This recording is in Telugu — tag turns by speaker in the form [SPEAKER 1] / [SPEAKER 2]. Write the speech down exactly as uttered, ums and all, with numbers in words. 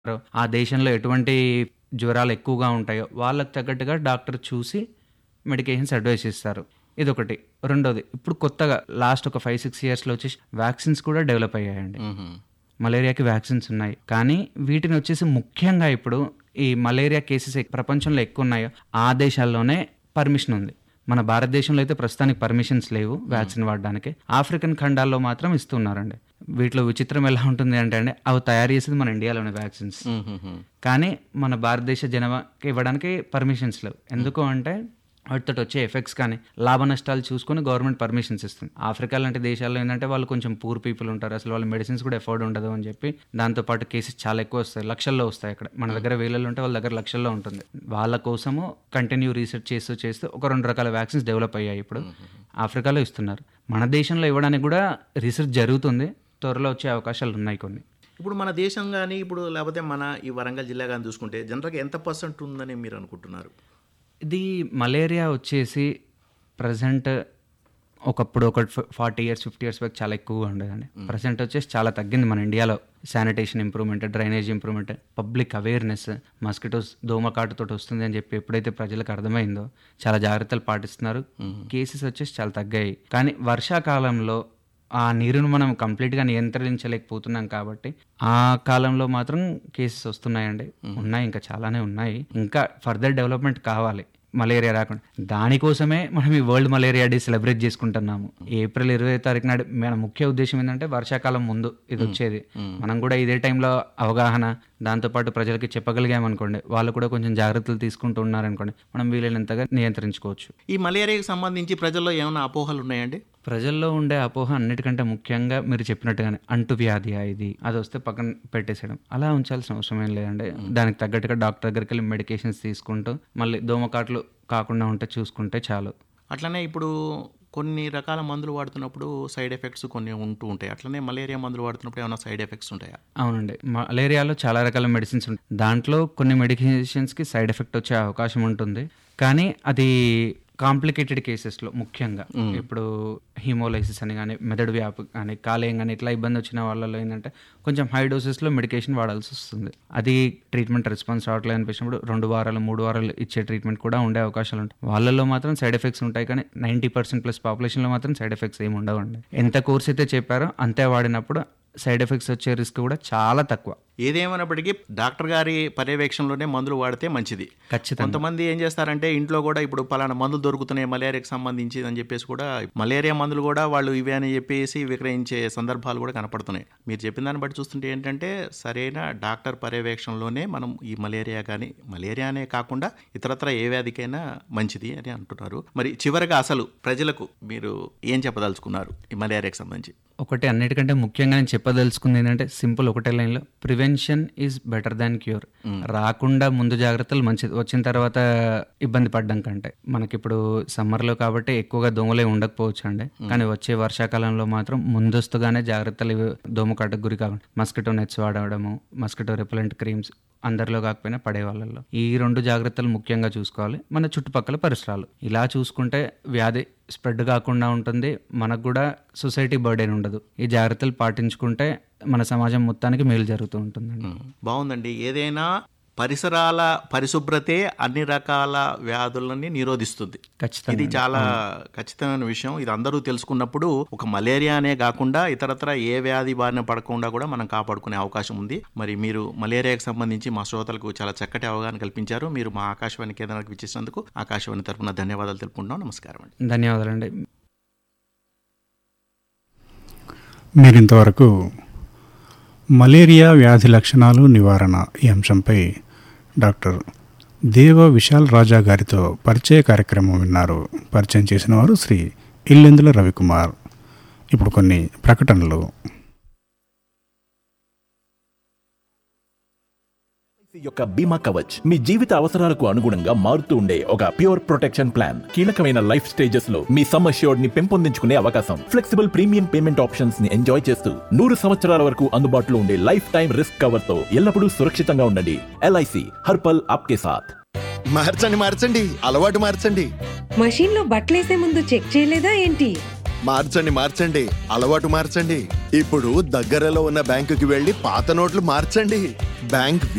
[SPEAKER 1] ఆ దేశంలో ఎటువంటి జ్వరాలు ఎక్కువగా ఉంటాయో వాళ్ళకి తగ్గట్టుగా డాక్టర్ చూసి మెడికేషన్స్ అడ్వైస్ ఇస్తారు. ఇదొకటి. రెండోది, ఇప్పుడు కొత్తగా లాస్ట్ ఒక ఫైవ్ సిక్స్ ఇయర్స్లో వచ్చేసి వ్యాక్సిన్స్ కూడా డెవలప్ అయ్యాయండి. మలేరియాకి వ్యాక్సిన్స్ ఉన్నాయి, కానీ వీటిని వచ్చేసి ముఖ్యంగా ఇప్పుడు ఈ మలేరియా కేసెస్ ప్రపంచంలో ఎక్కువ ఉన్నాయో ఆ దేశాల్లోనే పర్మిషన్ ఉంది. మన భారతదేశంలో అయితే ప్రస్తుతానికి పర్మిషన్స్ లేవు వ్యాక్సిన్ వాడడానికి. ఆఫ్రికన్ ఖండాల్లో మాత్రం ఇస్తున్నారండి. వీటిలో విచిత్రం ఎలా ఉంటుంది అంటే అండి, అవి తయారు చేసేది మన ఇండియాలోనే వ్యాక్సిన్స్, కానీ మన భారతదేశ జనాభాకి ఇవ్వడానికి పర్మిషన్స్ లేవు. ఎందుకు అంటే వాటితో వచ్చే ఎఫెక్ట్స్ కానీ లాభ నష్టాలు చూసుకొని గవర్నమెంట్ పర్మిషన్స్ ఇస్తుంది. ఆఫ్రికా లాంటి దేశాల్లో ఏంటంటే వాళ్ళు కొంచెం పూర్ పీపుల్ ఉంటారు, అసలు వాళ్ళ మెడిసిన్స్ కూడా ఎఫోర్డ్ ఉండదు అని చెప్పి దాంతోపాటు కేసెస్ చాలా ఎక్కువ వస్తాయి, లక్షల్లో వస్తాయి. అక్కడ మన దగ్గర వేలలో ఉంటే వాళ్ళ దగ్గర లక్షల్లో ఉంటుంది. వాళ్ళ కోసము కంటిన్యూ రీసెర్చ్ చేస్తూ చేస్తూ ఒక రెండు రకాల వ్యాక్సిన్స్ డెవలప్ అయ్యాయి, ఇప్పుడు ఆఫ్రికాలో ఇస్తున్నారు. మన దేశంలో ఇవ్వడానికి కూడా రీసెర్చ్ జరుగుతుంది, త్వరలో వచ్చే అవకాశాలు ఉన్నాయి కొన్ని.
[SPEAKER 2] ఇప్పుడు మన దేశం కానీ ఇప్పుడు లేకపోతే మన ఈ వరంగల్ జిల్లా కానీ చూసుకుంటే జనరల్గా ఎంత పర్సెంట్ ఉందని మీరు అనుకుంటున్నారు?
[SPEAKER 1] ఇది మలేరియా వచ్చేసి ప్రజెంట్ ఒకప్పుడు ఒక forty years fifty years back చాలా ఎక్కువగా ఉండేదండి. ప్రజెంట్ వచ్చేసి చాలా తగ్గింది మన ఇండియాలో. Sanitation improvement, drainage improvement, public awareness, mosquitoes దోమకాటుతో వస్తుంది అని చెప్పి ఎప్పుడైతే ప్రజలకు అర్థమైందో చాలా జాగ్రత్తలు పాటిస్తున్నారు. కేసెస్ వచ్చేసి చాలా తగ్గాయి. కానీ వర్షాకాలంలో ఆ నీరును మనం కంప్లీట్గా నియంత్రించలేకపోతున్నాం కాబట్టి ఆ కాలంలో మాత్రం కేసెస్ వస్తున్నాయండి. ఉన్నాయి, ఇంకా చాలానే ఉన్నాయి. ఇంకా ఫర్దర్ డెవలప్మెంట్ కావాలి మలేరియా రాకుండా. దానికోసమే మనం ఈ వరల్డ్ మలేరియా డే సెలబ్రేట్ చేసుకుంటున్నాము. ఏప్రిల్ ఇరవై తారీఖు నాడు మన ముఖ్య ఉద్దేశం ఏంటంటే వర్షాకాలం ముందు ఇది వచ్చేది. మనం కూడా ఇదే టైంలో అవగాహన, దాంతోపాటు ప్రజలకి చెప్పగలిగామనుకోండి, వాళ్ళు కూడా కొంచెం జాగ్రత్తలు తీసుకుంటూ ఉన్నారనుకోండి, మనం వీలైనంతగా నియంత్రించుకోవచ్చు.
[SPEAKER 2] ఈ మలేరియాకి సంబంధించి ప్రజల్లో ఏమైనా అపోహలు ఉన్నాయండి?
[SPEAKER 1] ప్రజల్లో ఉండే అపోహ అన్నిటికంటే ముఖ్యంగా మీరు చెప్పినట్టుగానే అంటు వ్యాధి ఇది, అది వస్తే పక్కన పెట్టేసేయడం, అలా ఉంచాల్సిన అవసరం ఏం లేదండి. దానికి తగ్గట్టుగా డాక్టర్ దగ్గరికి వెళ్ళి మెడికేషన్స్ తీసుకుంటూ మళ్ళీ దోమకాట్లు కాకుండా ఉంటే చూసుకుంటే చాలు.
[SPEAKER 2] అట్లనే ఇప్పుడు కొన్ని రకాల మందులు వాడుతున్నప్పుడు సైడ్ ఎఫెక్ట్స్ కొన్ని ఉంటూ ఉంటాయి. అట్లనే మలేరియా మందులు వాడుతున్నప్పుడు ఏమైనా సైడ్ ఎఫెక్ట్స్ ఉంటాయా?
[SPEAKER 1] అవునండి, మలేరియాలో చాలా రకాల మెడిసిన్స్ ఉంటాయి. దాంట్లో కొన్ని మెడికేషన్స్కి సైడ్ ఎఫెక్ట్ వచ్చే అవకాశం ఉంటుంది, కానీ అది కాంప్లికేటెడ్ కేసెస్లో ముఖ్యంగా ఇప్పుడు హీమోలైసిస్ అని కానీ, మెదడు వ్యాపు కానీ, కాలేయం కానీ ఇట్లా ఇబ్బంది వచ్చిన వాళ్ళలో ఏంటంటే కొంచెం హై డోసెస్లో మెడికేషన్ వాడాల్సి వస్తుంది. అది ట్రీట్మెంట్ రెస్పాన్స్ రావట్లేదు అనిపించినప్పుడు రెండు వారాలు మూడు వారాలు ఇచ్చే ట్రీట్మెంట్ కూడా ఉండే అవకాశాలు ఉంటాయి. వాళ్ళల్లో మాత్రం సైడ్ ఎఫెక్ట్స్ ఉంటాయి, కానీ నైంటీ పర్సెంట్ ప్లస్ పాపులేషన్లో మాత్రం సైడ్ ఎఫెక్ట్స్ ఏమి ఉండవండి. ఎంత కోర్స్ అయితే చెప్పారో అంతే వాడినప్పుడు సైడ్ ఎఫెక్ట్స్ వచ్చే రిస్క్ కూడా చాలా తక్కువ.
[SPEAKER 2] ఏదేమైనప్పటికీ డాక్టర్ గారి పర్యవేక్షణలోనే మందులు వాడితే మంచిది.
[SPEAKER 1] ఖచ్చితంగా.
[SPEAKER 2] కొంతమంది ఏం చేస్తారంటే ఇంట్లో కూడా ఇప్పుడు పలానా మందులు దొరుకుతున్నాయి మలేరియాకి సంబంధించి అని చెప్పేసి కూడా మలేరియా మందులు కూడా వాళ్ళు ఇవే అని చెప్పేసి విక్రయించే సందర్భాలు కూడా కనపడుతున్నాయి. మీరు చెప్పిన దాన్ని బట్టి చూస్తుంటే ఏంటంటే సరైన డాక్టర్ పర్యవేక్షణలోనే మనం ఈ మలేరియా కానీ, మలేరియానే కాకుండా ఇతరత్ర ఏ వ్యాధికైనా మంచిది అని అంటున్నారు. మరి చివరిగా అసలు ప్రజలకు మీరు ఏం చెప్పదలుచుకున్నారు ఈ మలేరియాకి సంబంధించి?
[SPEAKER 1] ఒకటి అన్నిటికంటే ముఖ్యంగా నేను చెప్పదలుచుకుంది ఏంటంటే సింపుల్ ఒకటే లైన్లో, prevention is better than cure. రాకుండా ముందు జాగ్రత్తలు మంచిది, వచ్చిన తర్వాత ఇబ్బంది పడ్డం కంటే. మనకిప్పుడు సమ్మర్లో కాబట్టి ఎక్కువగా దోమలే ఉండకపోవచ్చు అండి, కానీ వచ్చే వర్షాకాలంలో మాత్రం ముందస్తుగానే జాగ్రత్తలు దోమకాటకు గురి కాకుండా mosquito nets వాడడము, mosquito repellent creams అందరిలో కాకపోయినా పడే వాళ్ళల్లో ఈ రెండు జాగ్రత్తలు ముఖ్యంగా చూసుకోవాలి. మన చుట్టుపక్కల పరిసరాలు ఇలా చూసుకుంటే వ్యాధి స్ప్రెడ్ కాకుండా ఉంటుంది, మనకు కూడా సొసైటీ బర్డెన్ ఉండదు. ఈ జాగ్రత్తలు పాటించుకుంటే మన సమాజం మొత్తానికి మేలు జరుగుతూ ఉంటుందండి.
[SPEAKER 2] బాగుందండి. ఏదైనా పరిసరాల పరిశుభ్రతే అన్ని రకాల వ్యాధులని నిరోధిస్తుంది. ఇది చాలా ఖచ్చితమైన విషయం. ఇది అందరూ తెలుసుకున్నప్పుడు ఒక మలేరియా అనే కాకుండా ఇతరత్ర ఏ వ్యాధి బారిన పడకుండా కూడా మనం కాపాడుకునే అవకాశం ఉంది. మరి మీరు మలేరియాకి సంబంధించి మా శ్రోతలకు చాలా చక్కటి అవగాహన కల్పించారు. మీరు మా ఆకాశవాణి కేంద్రానికి విచ్చేసినందుకు ఆకాశవాణి తరఫున ధన్యవాదాలు తెలుపుకుంటున్నాం. నమస్కారం అండి.
[SPEAKER 1] ధన్యవాదాలండి.
[SPEAKER 3] మీరు ఇంతవరకు మలేరియా వ్యాధి లక్షణాలు నివారణ ఈ అంశంపై డాక్టర్ దేవ విశాల్ రాజా గారితో పరిచయ కార్యక్రమం విన్నారు. పరిచయం చేసిన వారు శ్రీ ఇల్లెందుల రవికుమార్. ఇప్పుడు కొన్ని ప్రకటనలు.
[SPEAKER 4] యొక్క బీమా కవచ్ మీ జీవిత అవసరాలకు అనుగుణంగా మారుతూ ఉండే ఒక ప్యూర్ ప్రొటెక్షన్ ప్లాన్. కీలకమైన లైఫ్ స్టేజెస్ లో మీ సమ్ అష్యూర్డ్ ని పెంపొందించుకునే అవకాశం, ఫ్లెక్సిబుల్ ప్రీమియం పేమెంట్ ఆప్షన్స్ ని ఎంజాయ్ చేస్తూ నూరు సంవత్సరాల వరకు అందుబాటులో ఉండే లైఫ్ టైం రిస్క్ కవర్ తో ఎల్లప్పుడూ సురక్షితంగా ఉండండి. ఎల్ఐసి హర్పల్ ఆప్కే సాథ్.
[SPEAKER 5] మార్చండి మార్చండి అలవాటు మార్చండి.
[SPEAKER 6] మషీన్ లో బట్టలేసే ముందు చెక్ చేయలేదా ఏంటి?
[SPEAKER 5] మార్చండి మార్చండి అలవాటు మార్చండి. ఇప్పుడు దగ్గరలో ఉన్న బ్యాంకుకి వెళ్లి పాత నోట్లు మార్చండి. బ్యాంక్